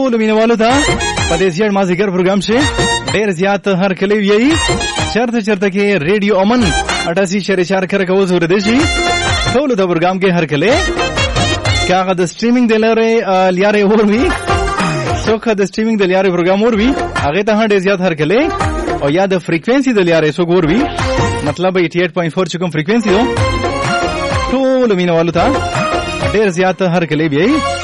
ټول مینوالو ته په دې ځای ما ذکر پروګرام شه ډېر زیات هر کله وی چرته کې ریډیو امن 88.4 کر کوو زور دي شي ټول د پروګرام کې هر کله کاغه د سټریمینګ د لیاره اور وی څوک د سټریمینګ د لیاره پروګرام اور وی هغه ته ډېر زیات هر کله او یا د فریکوئنسي د لیاره څوک اور وی مطلب 88.4 چې کوم فریکوئنسي هو ټول مینوالو ته ډېر زیات هر کله وی